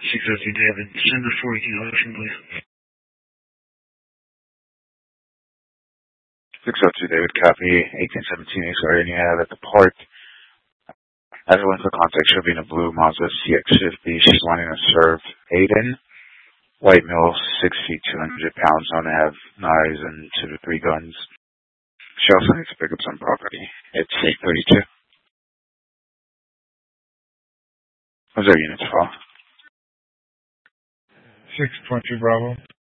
602 David. December 42 Ocean, please. 602 David, copy. 1817 Ace Arena at the park. As a link for contact, she'll be in a blue Mazda CX-50. She's wanting to serve Aiden. White male, 6 feet, 200 pounds, known to have knives and 2 to 3 guns. She also needs to pick up some property. It's 832. What's our unit's call? 622 Bravo.